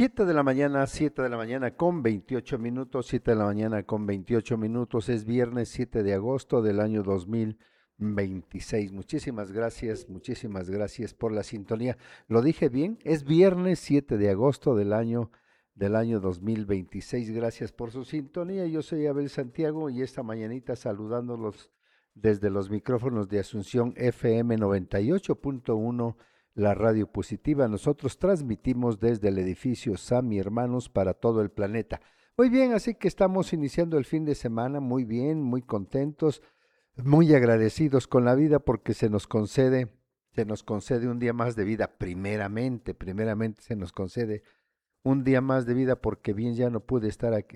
7 de la mañana con 28 minutos, 7 de la mañana con 28 minutos, es viernes 7 de agosto del año 2026. Muchísimas gracias por la sintonía. ¿Lo dije bien? Es viernes 7 de agosto del año 2026. Gracias por su sintonía. Yo soy Abel Santiago y esta mañanita saludándolos desde los micrófonos de Asunción FM 98.1, la radio positiva. Nosotros transmitimos desde el edificio Sami Hermanos para todo el planeta. Muy bien, así que estamos iniciando el fin de semana muy bien, muy contentos, muy agradecidos con la vida porque se nos concede un día más de vida, primeramente se nos concede un día más de vida porque bien ya no pude estar aquí,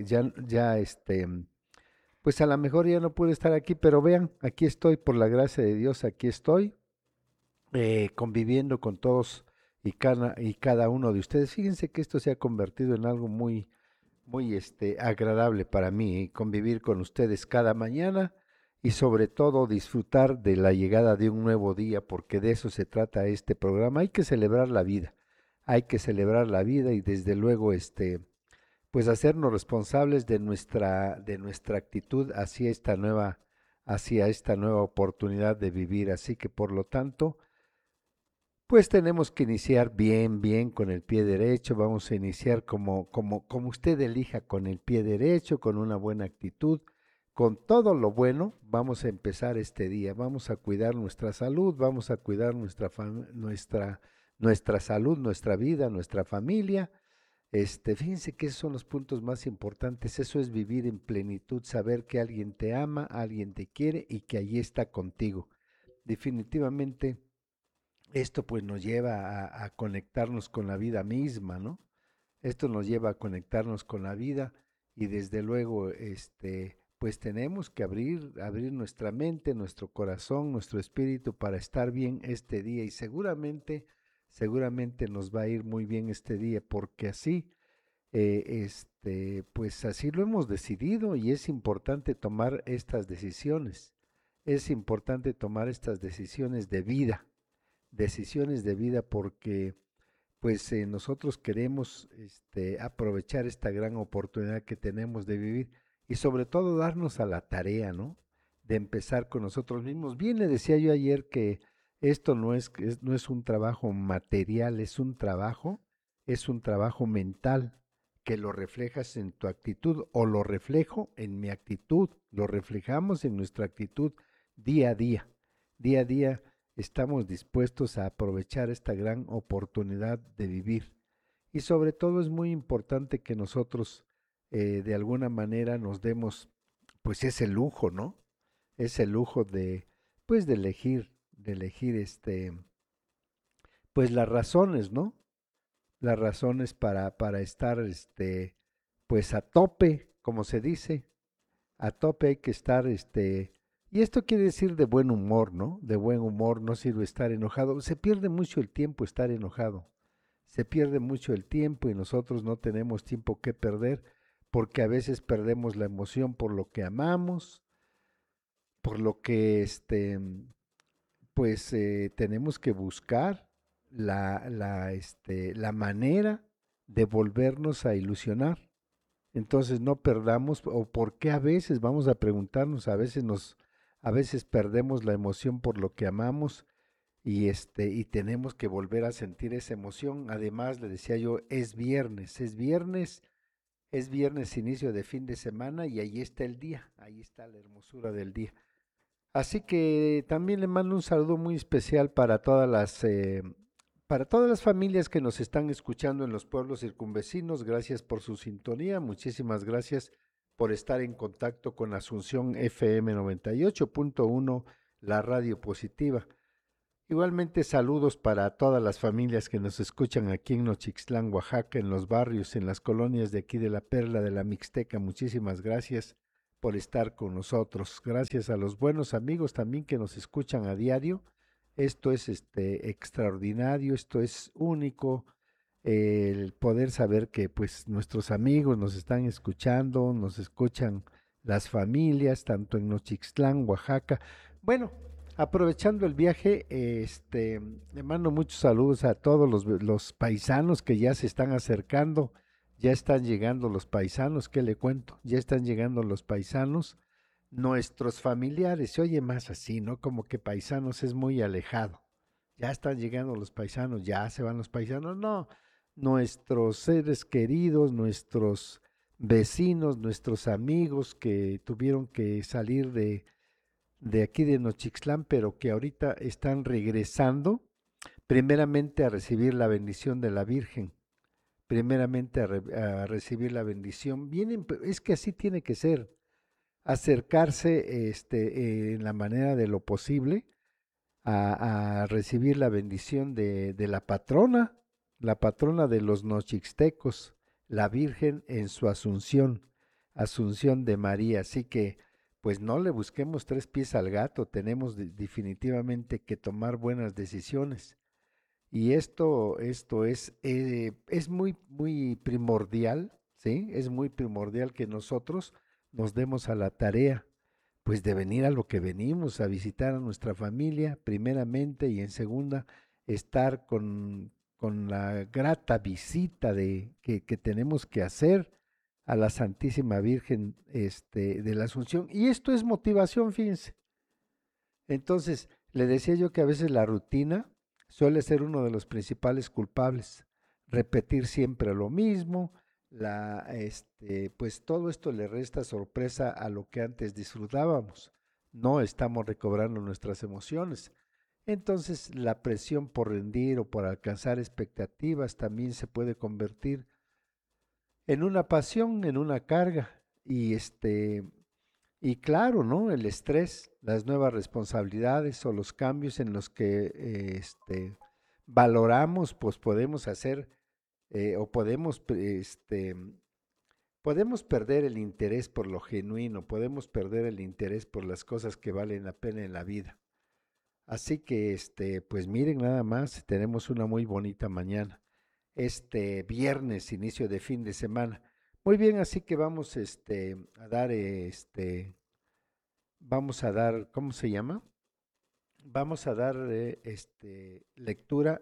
pues a lo mejor ya no pude estar aquí, pero vean, aquí estoy, por la gracia de Dios, aquí estoy, conviviendo con todos y cada uno de ustedes. Fíjense que esto se ha convertido en algo muy agradable para mí, convivir con ustedes cada mañana y sobre todo disfrutar de la llegada de un nuevo día, porque de eso se trata este programa. Hay que celebrar la vida y desde luego pues hacernos responsables de nuestra actitud hacia esta nueva oportunidad de vivir. Así que por lo tanto, pues tenemos que iniciar bien con el pie derecho. Vamos a iniciar como usted elija, con el pie derecho, con una buena actitud, con todo lo bueno. Vamos a empezar este día. Vamos a cuidar nuestra salud, vamos a cuidar nuestra salud, nuestra vida, nuestra familia. Fíjense que esos son los puntos más importantes. Eso es vivir en plenitud, saber que alguien te ama, alguien te quiere y que allí está contigo. Definitivamente, esto pues nos lleva a conectarnos con la vida misma, ¿no? Esto nos lleva a conectarnos con la vida y desde luego, pues tenemos que abrir nuestra mente, nuestro corazón, nuestro espíritu para estar bien este día y seguramente nos va a ir muy bien este día porque así, pues así lo hemos decidido y es importante tomar estas decisiones. Es importante tomar estas decisiones de vida porque pues nosotros queremos aprovechar esta gran oportunidad que tenemos de vivir y sobre todo darnos a la tarea, ¿no? De empezar con nosotros mismos. Bien le decía yo ayer que esto no es un trabajo material, es un trabajo mental que lo reflejas en tu actitud o lo reflejo en mi actitud, lo reflejamos en nuestra actitud día a día. Día a día estamos dispuestos a aprovechar esta gran oportunidad de vivir. Y sobre todo es muy importante que nosotros de alguna manera nos demos pues ese lujo, ¿no? Ese lujo pues de elegir pues las razones, ¿no? Las razones para estar pues a tope, como se dice, a tope hay que estar, y esto quiere decir de buen humor, ¿no? De buen humor, no sirve estar enojado. Se pierde mucho el tiempo estar enojado. Se pierde mucho el tiempo y nosotros no tenemos tiempo que perder porque a veces perdemos la emoción por lo que amamos, por lo que, pues tenemos que buscar la manera de volvernos a ilusionar. Entonces no perdamos, o por qué a veces vamos a preguntarnos, a veces perdemos la emoción por lo que amamos y tenemos que volver a sentir esa emoción. Además, le decía yo, es viernes, inicio de fin de semana y ahí está el día, ahí está la hermosura del día. Así que también le mando un saludo muy especial para todas las familias que nos están escuchando en los pueblos circunvecinos. Gracias por su sintonía. Muchísimas gracias por estar en contacto con Asunción FM 98.1, la radio positiva. Igualmente saludos para todas las familias que nos escuchan aquí en Nochixtlán, Oaxaca, en los barrios, en las colonias de aquí de la Perla de la Mixteca. Muchísimas gracias por estar con nosotros. Gracias a los buenos amigos también que nos escuchan a diario. Esto es extraordinario, esto es único, el poder saber que pues nuestros amigos nos están escuchando, nos escuchan las familias, tanto en Nochixtlán, Oaxaca. Bueno, aprovechando el viaje, le mando muchos saludos a todos los paisanos que ya se están acercando. Ya están llegando los paisanos, ¿qué le cuento? Ya están llegando los paisanos, nuestros familiares. Se oye más así, ¿no? Como que paisanos es muy alejado. Ya están llegando los paisanos, ya se van los paisanos. No, nuestros seres queridos, nuestros vecinos, nuestros amigos que tuvieron que salir de aquí de Nochixtlán, pero que ahorita están regresando, primeramente a recibir la bendición de la Virgen, primeramente a recibir la bendición. Vienen, es que así tiene que ser, acercarse en la manera de lo posible a recibir la bendición de la patrona de los nochixtecos, la Virgen en su Asunción, Asunción de María. Así que, pues no le busquemos tres pies al gato, tenemos definitivamente que tomar buenas decisiones. Y esto es muy, muy primordial, ¿sí? Es muy primordial que nosotros nos demos a la tarea pues de venir a lo que venimos, a visitar a nuestra familia, primeramente, y en segunda, estar con la grata visita que tenemos que hacer a la Santísima Virgen de la Asunción. Y esto es motivación, fíjense. Entonces, le decía yo que a veces la rutina suele ser uno de los principales culpables. Repetir siempre lo mismo, pues todo esto le resta sorpresa a lo que antes disfrutábamos. No estamos recobrando nuestras emociones. Entonces, la presión por rendir o por alcanzar expectativas también se puede convertir en una pasión, en una carga. Y claro, ¿no? El estrés, las nuevas responsabilidades o los cambios en los que valoramos, pues podemos hacer o podemos perder el interés por lo genuino, podemos perder el interés por las cosas que valen la pena en la vida. Así que, pues miren nada más, tenemos una muy bonita mañana. Este viernes, inicio de fin de semana. Muy bien, así que vamos, vamos a dar, ¿cómo se llama? Vamos a dar, lectura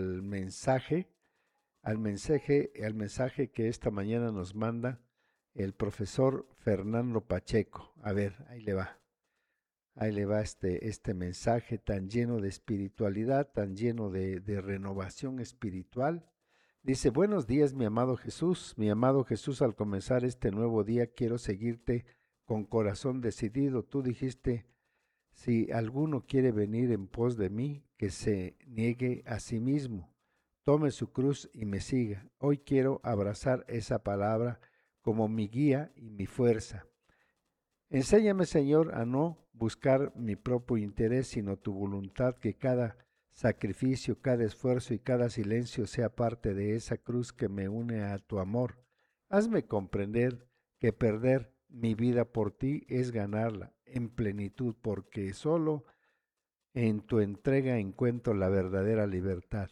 al mensaje que esta mañana nos manda el profesor Fernando Pacheco. A ver, ahí le va este mensaje tan lleno de espiritualidad, tan lleno de renovación espiritual. Dice, buenos días, mi amado Jesús, al comenzar este nuevo día quiero seguirte con corazón decidido. Tú dijiste, si alguno quiere venir en pos de mí, que se niegue a sí mismo, tome su cruz y me siga. Hoy quiero abrazar esa palabra como mi guía y mi fuerza. Enséñame, Señor, a no buscar mi propio interés, sino tu voluntad, que cada sacrificio, cada esfuerzo y cada silencio sea parte de esa cruz que me une a tu amor. Hazme comprender que perder mi vida por ti es ganarla en plenitud, porque solo en tu entrega encuentro la verdadera libertad.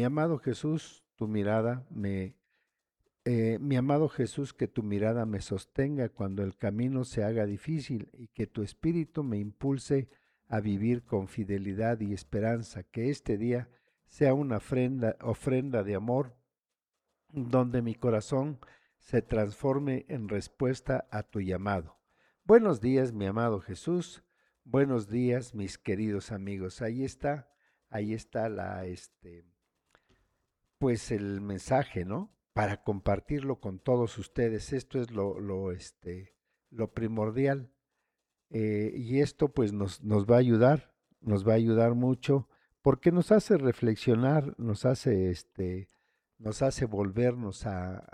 Mi amado Jesús, que tu mirada me sostenga cuando el camino se haga difícil y que tu espíritu me impulse a vivir con fidelidad y esperanza. Que este día sea una ofrenda de amor donde mi corazón se transforme en respuesta a tu llamado. Buenos días, mi amado Jesús. Buenos días, mis queridos amigos. Ahí está pues el mensaje, ¿no? Para compartirlo con todos ustedes. Esto es lo primordial. Y esto pues nos va a ayudar, nos va a ayudar mucho, porque nos hace reflexionar, nos hace volvernos